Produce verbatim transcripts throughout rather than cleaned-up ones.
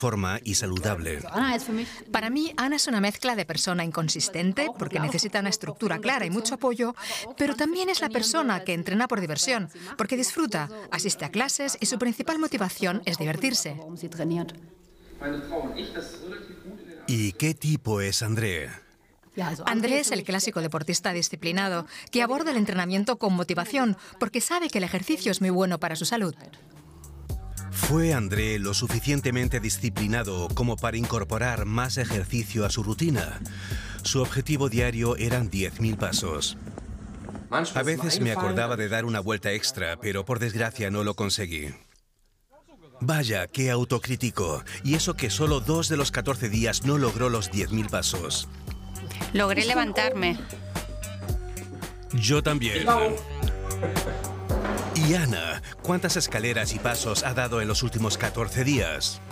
forma y saludable. Para mí, Ana es una mezcla de persona inconsistente, porque necesita una estructura clara y mucho apoyo, pero también es la persona que entrena por diversión, porque disfruta, asiste a clases y su principal motivación es divertirse. ¿Y qué tipo es André? André es el clásico deportista disciplinado, que aborda el entrenamiento con motivación, porque sabe que el ejercicio es muy bueno para su salud. ¿Fue André lo suficientemente disciplinado como para incorporar más ejercicio a su rutina? Su objetivo diario eran diez mil pasos. A veces me acordaba de dar una vuelta extra, pero por desgracia no lo conseguí. Vaya, qué autocrítico. Y eso que solo dos de los catorce días no logró los diez mil pasos. Logré levantarme. Yo también. Y Ana, ¿cuántas escaleras y pasos ha dado en los últimos catorce días?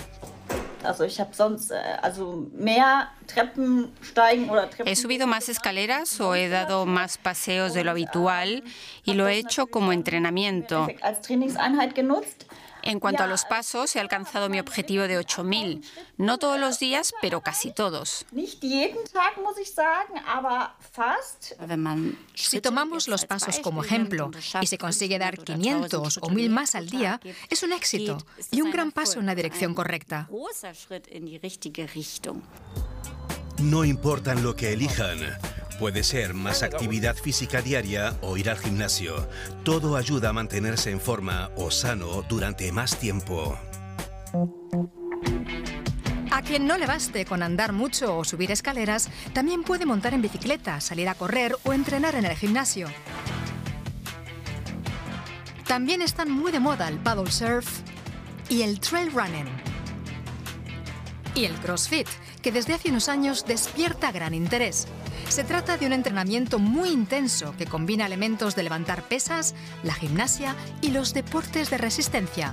He subido más escaleras o he dado más paseos de lo habitual y lo he hecho como entrenamiento. En cuanto a los pasos, he alcanzado mi objetivo de ocho mil. No todos los días, pero casi todos. Si tomamos los pasos como ejemplo y se consigue dar quinientos o mil más al día, es un éxito y un gran paso en la dirección correcta. No importan lo que elijan. Puede ser más actividad física diaria o ir al gimnasio. Todo ayuda a mantenerse en forma o sano durante más tiempo. A quien no le baste con andar mucho o subir escaleras, también puede montar en bicicleta, salir a correr o entrenar en el gimnasio. También están muy de moda el paddle surf y el trail running. Y el CrossFit, que desde hace unos años despierta gran interés. Se trata de un entrenamiento muy intenso que combina elementos de levantar pesas, la gimnasia y los deportes de resistencia.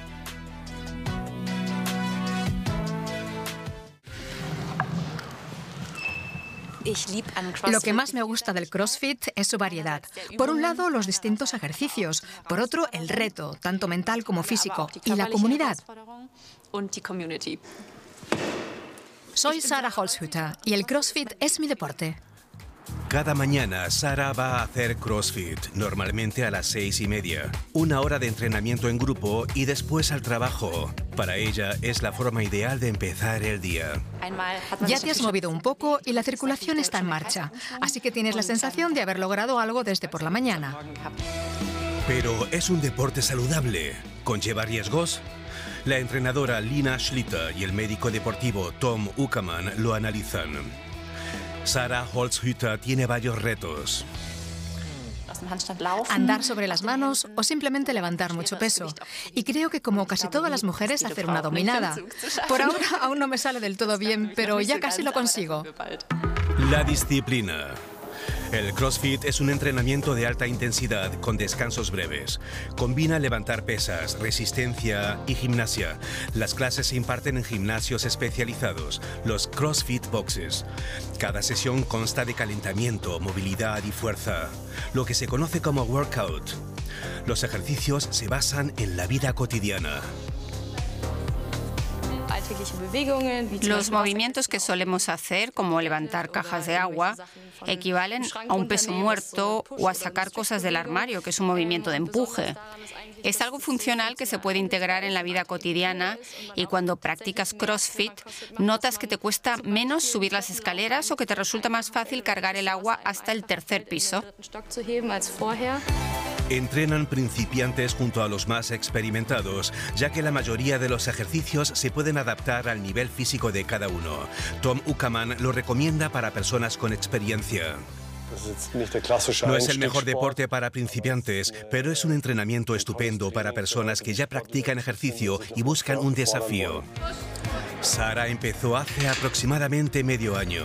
Lo que más me gusta del CrossFit es su variedad. Por un lado, los distintos ejercicios. Por otro, el reto, tanto mental como físico. Y la comunidad. Soy Sarah Holzhütter y el CrossFit es mi deporte. Cada mañana Sara va a hacer CrossFit, normalmente a las seis y media. Una hora de entrenamiento en grupo y después al trabajo. Para ella es la forma ideal de empezar el día. Ya te has movido un poco y la circulación está en marcha, así que tienes la sensación de haber logrado algo desde por la mañana. Pero es un deporte saludable. ¿Conlleva riesgos? La entrenadora Lina Schlitter y el médico deportivo Tom Uckerman lo analizan. Sarah Holzhütter tiene varios retos. Andar sobre las manos o simplemente levantar mucho peso. Y creo que como casi todas las mujeres hacer una dominada. Por ahora aún no me sale del todo bien, pero ya casi lo consigo. La disciplina. El CrossFit es un entrenamiento de alta intensidad con descansos breves. Combina levantar pesas, resistencia y gimnasia. Las clases se imparten en gimnasios especializados, los CrossFit Boxes. Cada sesión consta de calentamiento, movilidad y fuerza, lo que se conoce como workout. Los ejercicios se basan en la vida cotidiana. Los movimientos que solemos hacer, como levantar cajas de agua, equivalen a un peso muerto o a sacar cosas del armario, que es un movimiento de empuje. Es algo funcional que se puede integrar en la vida cotidiana y cuando practicas CrossFit notas que te cuesta menos subir las escaleras o que te resulta más fácil cargar el agua hasta el tercer piso. Entrenan principiantes junto a los más experimentados, ya que la mayoría de los ejercicios se pueden adaptar al nivel físico de cada uno. Tom Uckerman lo recomienda para personas con experiencia. No es el mejor deporte para principiantes, pero es un entrenamiento estupendo para personas que ya practican ejercicio y buscan un desafío. Sara empezó hace aproximadamente medio año.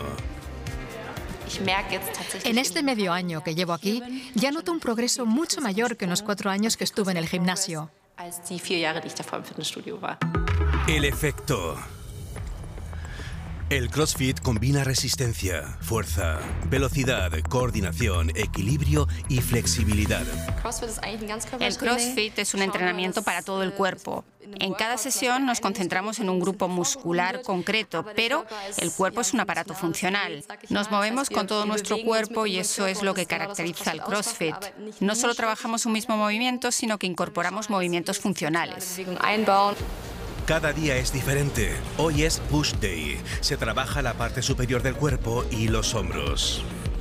En este medio año que llevo aquí, ya noto un progreso mucho mayor que en los cuatro años que estuve en el gimnasio. El efecto. El CrossFit combina resistencia, fuerza, velocidad, coordinación, equilibrio y flexibilidad. El CrossFit es un entrenamiento para todo el cuerpo. En cada sesión nos concentramos en un grupo muscular concreto, pero el cuerpo es un aparato funcional. Nos movemos con todo nuestro cuerpo y eso es lo que caracteriza al CrossFit. No solo trabajamos un mismo movimiento, sino que incorporamos movimientos funcionales. Cada día es diferente. Hoy es Push Day. Se trabaja la parte superior del cuerpo y los hombros.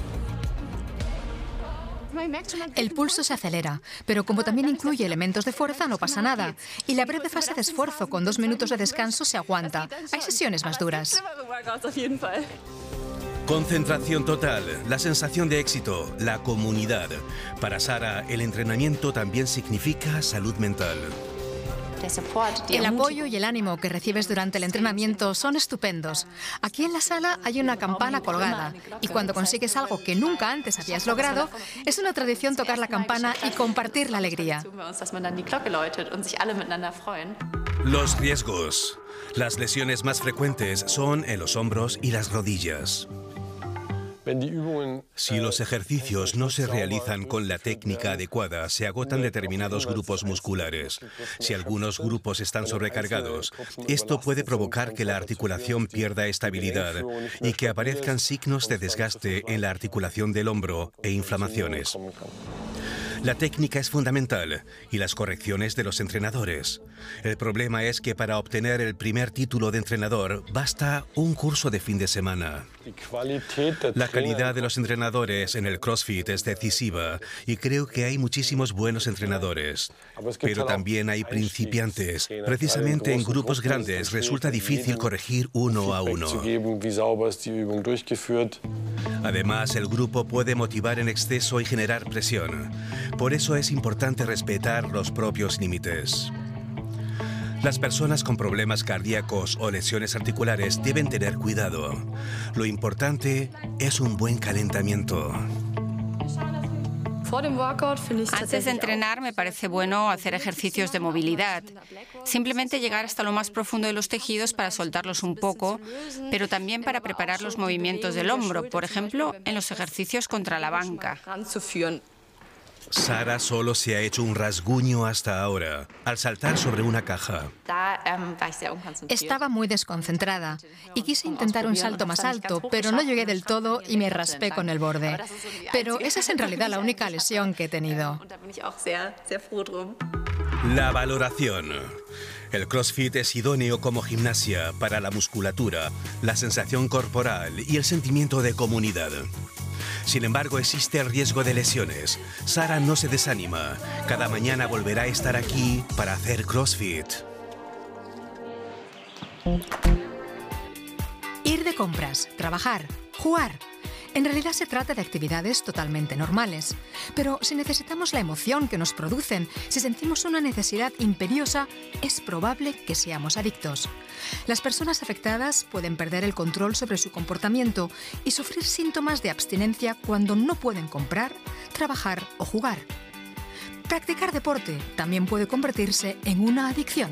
El pulso se acelera, pero como también incluye elementos de fuerza, no pasa nada. Y la breve fase de esfuerzo con dos minutos de descanso se aguanta. Hay sesiones más duras. Concentración total, la sensación de éxito, la comunidad. Para Sara, el entrenamiento también significa salud mental. El apoyo y el ánimo que recibes durante el entrenamiento son estupendos. Aquí en la sala hay una campana colgada y cuando consigues algo que nunca antes habías logrado, es una tradición tocar la campana y compartir la alegría. Los riesgos. Las lesiones más frecuentes son en los hombros y las rodillas. Si los ejercicios no se realizan con la técnica adecuada, se agotan determinados grupos musculares. Si algunos grupos están sobrecargados, esto puede provocar que la articulación pierda estabilidad y que aparezcan signos de desgaste en la articulación del hombro e inflamaciones. La técnica es fundamental y las correcciones de los entrenadores. El problema es que para obtener el primer título de entrenador basta un curso de fin de semana. La calidad de los entrenadores en el CrossFit es decisiva y creo que hay muchísimos buenos entrenadores. Pero también hay principiantes. Precisamente en grupos grandes resulta difícil corregir uno a uno. Además, el grupo puede motivar en exceso y generar presión. Por eso es importante respetar los propios límites. Las personas con problemas cardíacos o lesiones articulares deben tener cuidado. Lo importante es un buen calentamiento. Antes de entrenar me parece bueno hacer ejercicios de movilidad. Simplemente llegar hasta lo más profundo de los tejidos para soltarlos un poco, pero también para preparar los movimientos del hombro, por ejemplo, en los ejercicios contra la banca. Sara solo se ha hecho un rasguño hasta ahora, al saltar sobre una caja. Estaba muy desconcentrada y quise intentar un salto más alto, pero no llegué del todo y me raspé con el borde. Pero esa es en realidad la única lesión que he tenido. La valoración. El CrossFit es idóneo como gimnasia para la musculatura, la sensación corporal y el sentimiento de comunidad. Sin embargo, existe el riesgo de lesiones. Sara no se desanima. Cada mañana volverá a estar aquí para hacer CrossFit. Ir de compras, trabajar, jugar. En realidad se trata de actividades totalmente normales. Pero si necesitamos la emoción que nos producen, si sentimos una necesidad imperiosa, es probable que seamos adictos. Las personas afectadas pueden perder el control sobre su comportamiento y sufrir síntomas de abstinencia cuando no pueden comprar, trabajar o jugar. Practicar deporte también puede convertirse en una adicción.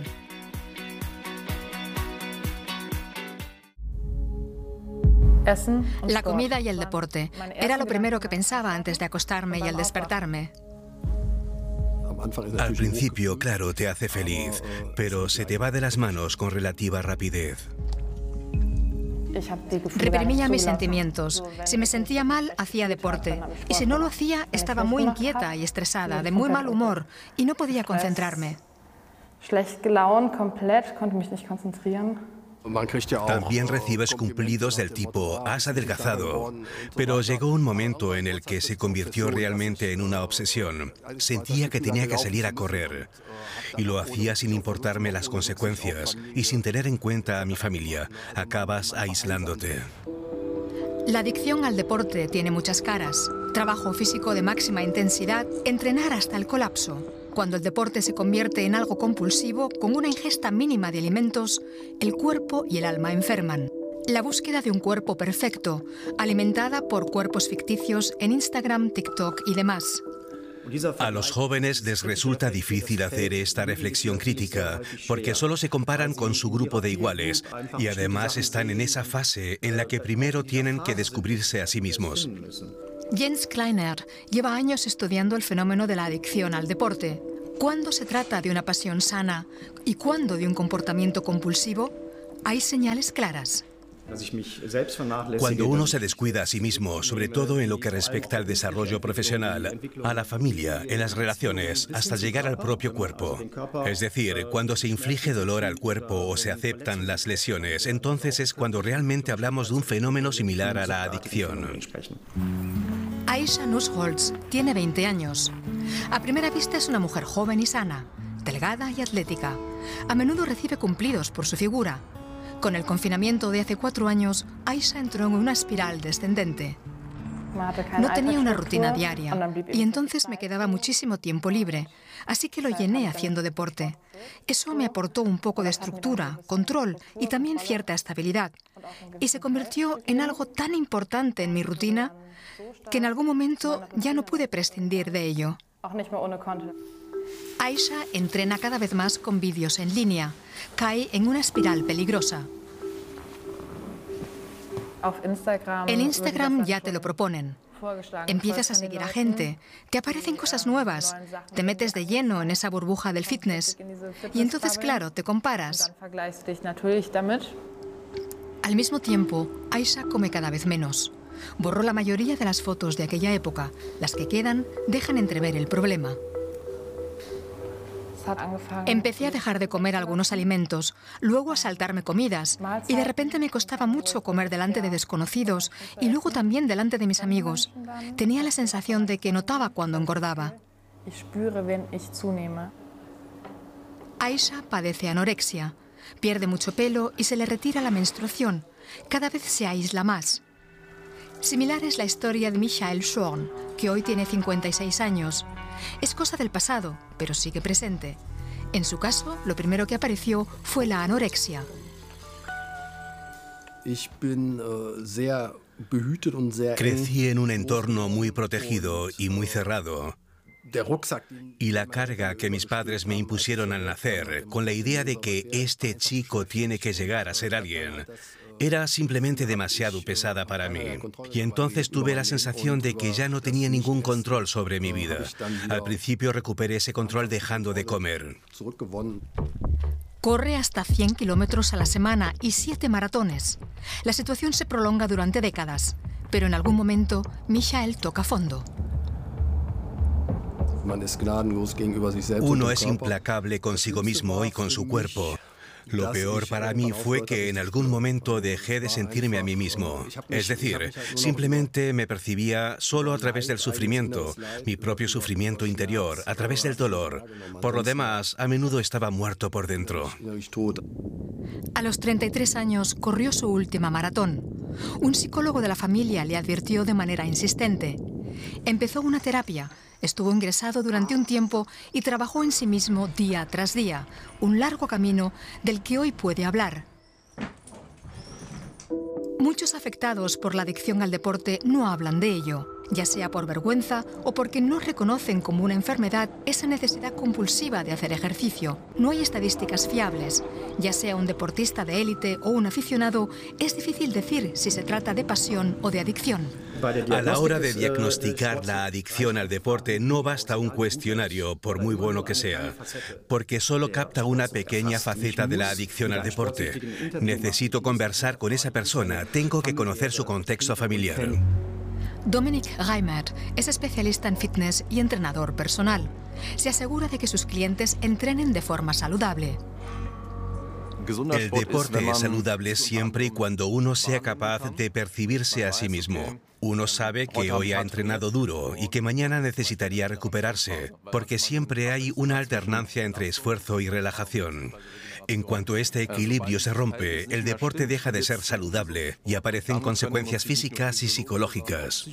La comida y el deporte. Era lo primero que pensaba antes de acostarme y al despertarme. Al principio, claro, te hace feliz, pero se te va de las manos con relativa rapidez. Reprimía mis sentimientos. Si me sentía mal, hacía deporte. Y si no lo hacía, estaba muy inquieta y estresada, de muy mal humor, y no podía concentrarme. También recibes cumplidos del tipo "has adelgazado", pero llegó un momento en el que se convirtió realmente en una obsesión. Sentía que tenía que salir a correr y lo hacía sin importarme las consecuencias y sin tener en cuenta a mi familia. Acabas aislándote. La adicción al deporte tiene muchas caras. Trabajo físico de máxima intensidad, entrenar hasta el colapso. Cuando el deporte se convierte en algo compulsivo, con una ingesta mínima de alimentos, el cuerpo y el alma enferman. La búsqueda de un cuerpo perfecto, alimentada por cuerpos ficticios en Instagram, TikTok y demás. A los jóvenes les resulta difícil hacer esta reflexión crítica porque solo se comparan con su grupo de iguales y además están en esa fase en la que primero tienen que descubrirse a sí mismos. Jens Kleiner lleva años estudiando el fenómeno de la adicción al deporte. ¿Cuándo se trata de una pasión sana y cuándo de un comportamiento compulsivo? Hay señales claras. Cuando uno se descuida a sí mismo, sobre todo en lo que respecta al desarrollo profesional, a la familia, en las relaciones, hasta llegar al propio cuerpo. Es decir, cuando se inflige dolor al cuerpo o se aceptan las lesiones, entonces es cuando realmente hablamos de un fenómeno similar a la adicción. Aisha Nussholz tiene veinte años. A primera vista es una mujer joven y sana, delgada y atlética. A menudo recibe cumplidos por su figura. Con el confinamiento de hace cuatro años, Aisha entró en una espiral descendente. No tenía una rutina diaria y entonces me quedaba muchísimo tiempo libre, así que lo llené haciendo deporte. Eso me aportó un poco de estructura, control y también cierta estabilidad. Y se convirtió en algo tan importante en mi rutina que en algún momento ya no pude prescindir de ello. Aisha entrena cada vez más con vídeos en línea. Cae en una espiral peligrosa. En Instagram ya te lo proponen. Empiezas a seguir a gente, te aparecen cosas nuevas, te metes de lleno en esa burbuja del fitness y entonces, claro, te comparas. Al mismo tiempo, Aisha come cada vez menos. Borró la mayoría de las fotos de aquella época. Las que quedan dejan entrever el problema. Empecé a dejar de comer algunos alimentos, luego a saltarme comidas, y de repente me costaba mucho comer delante de desconocidos y luego también delante de mis amigos. Tenía la sensación de que notaba cuando engordaba. Aisha padece anorexia, pierde mucho pelo y se le retira la menstruación. Cada vez se aísla más. Similar es la historia de Michael Schorn, que hoy tiene cincuenta y seis años. Es cosa del pasado, pero sigue presente. En su caso, lo primero que apareció fue la anorexia. Crecí en un entorno muy protegido y muy cerrado. Y la carga que mis padres me impusieron al nacer, con la idea de que este chico tiene que llegar a ser alguien, era simplemente demasiado pesada para mí. Y entonces tuve la sensación de que ya no tenía ningún control sobre mi vida. Al principio recuperé ese control dejando de comer. Corre hasta cien kilómetros a la semana y siete maratones. La situación se prolonga durante décadas, pero en algún momento Michael toca fondo. Uno es implacable consigo mismo y con su cuerpo. Lo peor para mí fue que en algún momento dejé de sentirme a mí mismo. Es decir, simplemente me percibía solo a través del sufrimiento, mi propio sufrimiento interior, a través del dolor. Por lo demás, a menudo estaba muerto por dentro. A los treinta y tres años corrió su última maratón. Un psicólogo de la familia le advirtió de manera insistente. Empezó una terapia. Estuvo ingresado durante un tiempo y trabajó en sí mismo día tras día, un largo camino del que hoy puede hablar. Muchos afectados por la adicción al deporte no hablan de ello, ya sea por vergüenza o porque no reconocen como una enfermedad esa necesidad compulsiva de hacer ejercicio. No hay estadísticas fiables. Ya sea un deportista de élite o un aficionado, es difícil decir si se trata de pasión o de adicción. A la hora de diagnosticar la adicción al deporte no basta un cuestionario, por muy bueno que sea, porque solo capta una pequeña faceta de la adicción al deporte. Necesito conversar con esa persona, tengo que conocer su contexto familiar. Dominik Reimert es especialista en fitness y entrenador personal. Se asegura de que sus clientes entrenen de forma saludable. El deporte es saludable siempre y cuando uno sea capaz de percibirse a sí mismo. Uno sabe que hoy ha entrenado duro y que mañana necesitaría recuperarse, porque siempre hay una alternancia entre esfuerzo y relajación. En cuanto este equilibrio se rompe, el deporte deja de ser saludable y aparecen consecuencias físicas y psicológicas.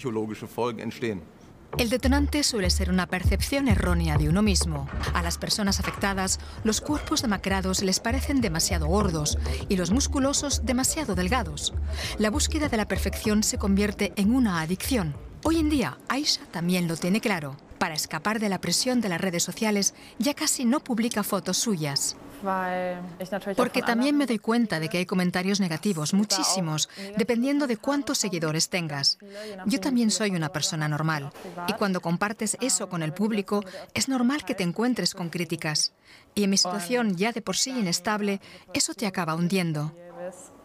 El detonante suele ser una percepción errónea de uno mismo. A las personas afectadas, los cuerpos demacrados les parecen demasiado gordos y los musculosos demasiado delgados. La búsqueda de la perfección se convierte en una adicción. Hoy en día, Aisha también lo tiene claro. Para escapar de la presión de las redes sociales, ya casi no publica fotos suyas. Porque también me doy cuenta de que hay comentarios negativos, muchísimos, dependiendo de cuántos seguidores tengas. Yo también soy una persona normal, y cuando compartes eso con el público, es normal que te encuentres con críticas. Y en mi situación ya de por sí inestable, eso te acaba hundiendo.